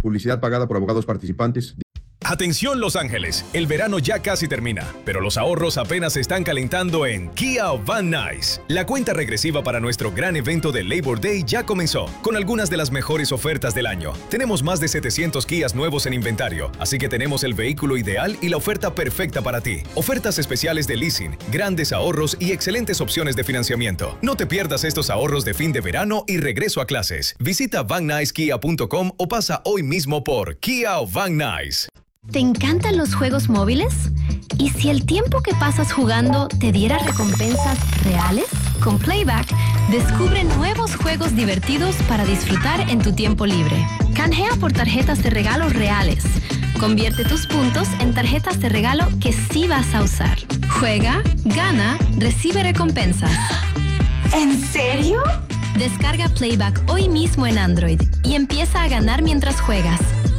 Publicidad pagada por abogados participantes. Atención Los Ángeles, el verano ya casi termina, pero los ahorros apenas se están calentando en Kia Van Nuys. La cuenta regresiva para nuestro gran evento de Labor Day ya comenzó, con algunas de las mejores ofertas del año. Tenemos más de 700 Kias nuevos en inventario, así que tenemos el vehículo ideal y la oferta perfecta para ti. Ofertas especiales de leasing, grandes ahorros y excelentes opciones de financiamiento. No te pierdas estos ahorros de fin de verano y regreso a clases. Visita VanNuysKia.com o pasa hoy mismo por Kia Van Nuys. ¿Te encantan los juegos móviles? ¿Y si el tiempo que pasas jugando te diera recompensas reales? Con Playback, descubre nuevos juegos divertidos para disfrutar en tu tiempo libre. Canjea por tarjetas de regalo reales. Convierte tus puntos en tarjetas de regalo que sí vas a usar. Juega, gana, recibe recompensas. ¿En serio? Descarga Playback hoy mismo en Android y empieza a ganar mientras juegas.